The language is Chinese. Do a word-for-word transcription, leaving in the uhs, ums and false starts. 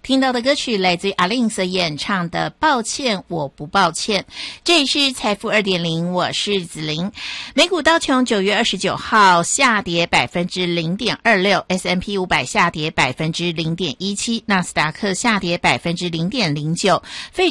听到的歌曲来自于阿令所演唱的《抱歉我不抱歉》。这里是财富 二点零， 我是子琳。美股道琼九月二十九号下跌百分之零点二六， S and P 五百 下跌百分之零点一七，纳斯达克下跌百分之零点零九，费